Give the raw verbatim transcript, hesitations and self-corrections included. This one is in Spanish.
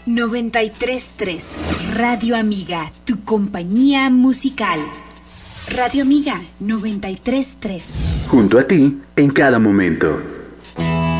noventa y tres punto tres Radio Amiga, tu compañía musical. Radio Amiga noventa y tres punto tres. Junto a ti en cada momento.